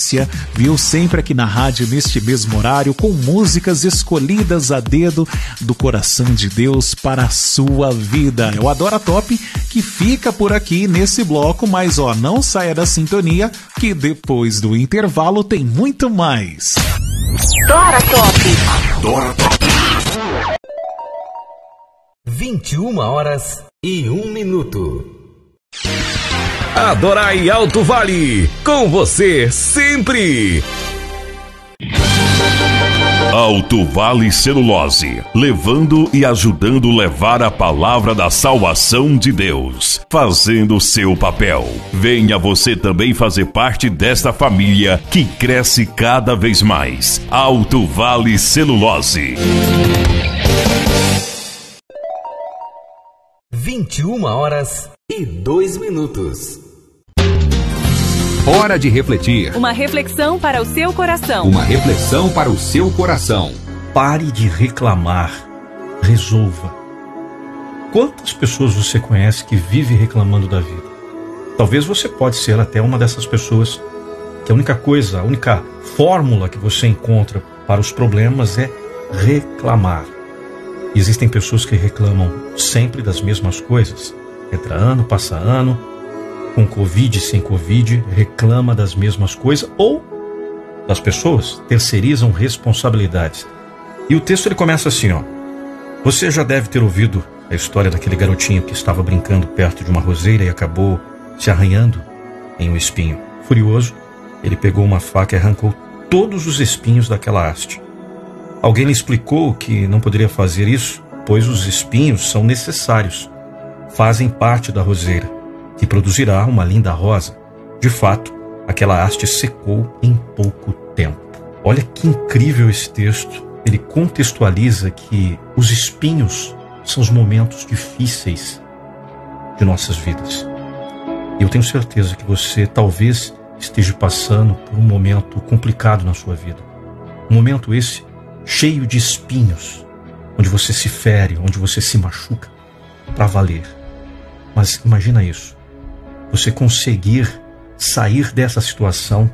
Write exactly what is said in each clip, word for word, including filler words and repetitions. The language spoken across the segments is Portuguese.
sequência, viu? Sempre aqui na rádio, neste mesmo horário, com músicas escolhidas a dedo do coração de Deus para a sua vida. É o Adora Top que fica por aqui nesse bloco, mas ó, não saia da sintonia que depois do intervalo tem muito mais. Adora Top. Adora Top. vinte e uma horas e um minuto. Adorai Alto Vale, com você sempre. Alto Vale Celulose, levando e ajudando levar a palavra da salvação de Deus, fazendo o seu papel. Venha você também fazer parte desta família que cresce cada vez mais. Alto Vale Celulose. vinte e uma horas e dois minutos. Hora de refletir. Uma reflexão para o seu coração. Uma reflexão para o seu coração. Pare de reclamar. Resolva. Quantas pessoas você conhece que vive reclamando da vida? Talvez você pode ser até uma dessas pessoas que a única coisa, a única fórmula que você encontra para os problemas é reclamar. E existem pessoas que reclamam sempre das mesmas coisas. Entra ano, passa ano, com Covid e sem Covid, reclama das mesmas coisas, ou as pessoas terceirizam responsabilidades. E o texto ele começa assim, ó. Você já deve ter ouvido a história daquele garotinho que estava brincando perto de uma roseira e acabou se arranhando em um espinho. Furioso, ele pegou uma faca e arrancou todos os espinhos daquela haste. Alguém lhe explicou que não poderia fazer isso, pois os espinhos são necessários, fazem parte da roseira, que produzirá uma linda rosa. De fato, aquela haste secou em pouco tempo. Olha que incrível esse texto. Ele contextualiza que os espinhos são os momentos difíceis de nossas vidas. E eu tenho certeza que você talvez esteja passando por um momento complicado na sua vida. Um momento esse cheio de espinhos, onde você se fere, onde você se machuca para valer. Mas imagina isso, você conseguir sair dessa situação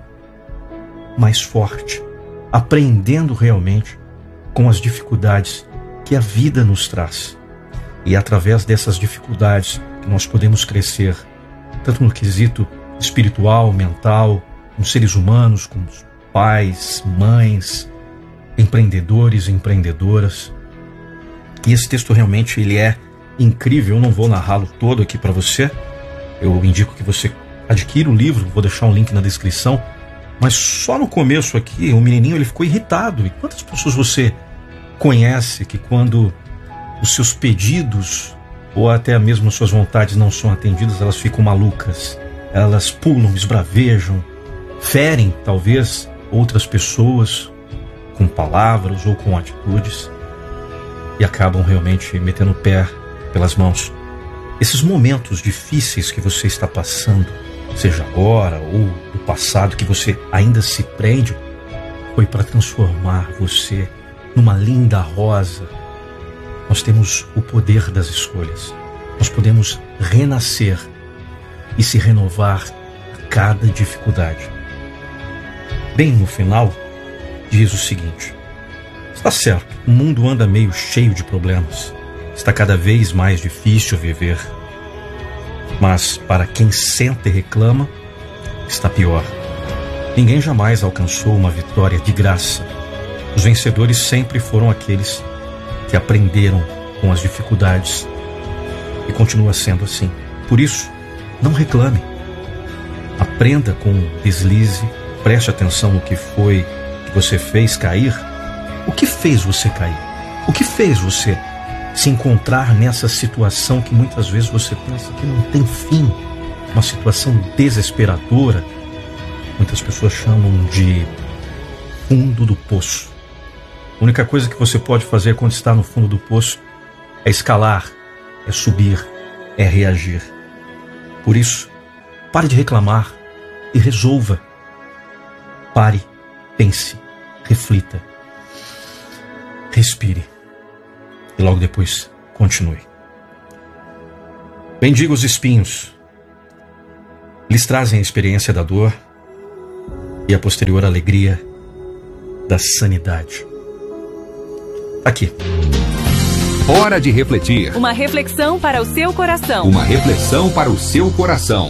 mais forte, aprendendo realmente com as dificuldades que a vida nos traz. E é através dessas dificuldades que nós podemos crescer, tanto no quesito espiritual, mental, com seres humanos, com pais, mães, empreendedores e empreendedoras. E esse texto realmente ele é incrível. Eu não vou narrá-lo todo aqui para você. Eu indico que você adquira o livro, vou deixar um link na descrição. Mas só no começo aqui, o menininho ele ficou irritado. E quantas pessoas você conhece que quando os seus pedidos ou até mesmo suas vontades não são atendidas, elas ficam malucas, elas pulam, esbravejam, ferem talvez outras pessoas com palavras ou com atitudes e acabam realmente metendo o pé pelas mãos. Esses momentos difíceis que você está passando, seja agora ou do passado, que você ainda se prende, foi para transformar você numa linda rosa. Nós temos o poder das escolhas. Nós podemos renascer e se renovar a cada dificuldade. Bem no final, diz o seguinte: está certo, o mundo anda meio cheio de problemas. Está cada vez mais difícil viver. Mas para quem senta e reclama, está pior. Ninguém jamais alcançou uma vitória de graça. Os vencedores sempre foram aqueles que aprenderam com as dificuldades. E continua sendo assim. Por isso, não reclame. Aprenda com o deslize. Preste atenção no que foi que você fez cair. O que fez você cair? O que fez você se encontrar nessa situação que muitas vezes você pensa que não tem fim? Uma situação desesperadora. Muitas pessoas chamam de fundo do poço. A única coisa que você pode fazer quando está no fundo do poço é escalar, é subir, é reagir. Por isso, pare de reclamar e resolva. Pare, pense, reflita, respire e logo depois continue. Bendiga os espinhos. Eles trazem a experiência da dor, e a posterior alegria da sanidade. Aqui. Hora de refletir. Uma reflexão para o seu coração. Uma reflexão para o seu coração.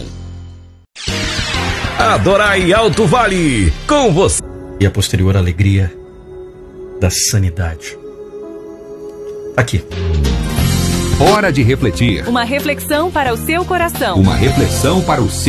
Adorai Alto Vale, com você. E a posterior alegria da sanidade. Aqui. Hora de refletir. Uma reflexão para o seu coração. Uma reflexão para o seu